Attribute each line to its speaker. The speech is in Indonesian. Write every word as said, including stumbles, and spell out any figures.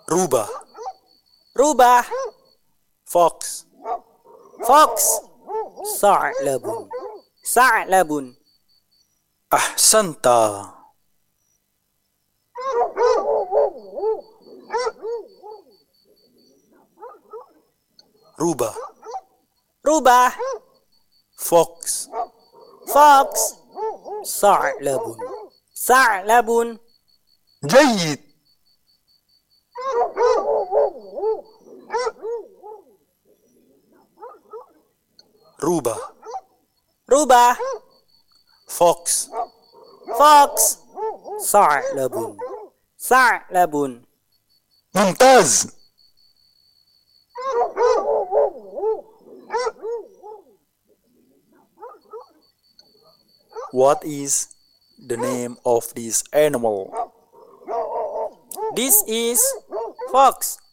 Speaker 1: rubah,
Speaker 2: rubah,
Speaker 1: fox,
Speaker 2: fox, ثعلب, ثعلب,
Speaker 1: ahsanta, rubah,
Speaker 2: rubah,
Speaker 1: fox,
Speaker 2: fox, ثعلب, ثعلب,
Speaker 1: جيد, rubah,
Speaker 2: rubah,
Speaker 1: fox,
Speaker 2: fox, ثعلب, ثعلب,
Speaker 1: ممتاز. What is the name of this animal?
Speaker 2: this is fox.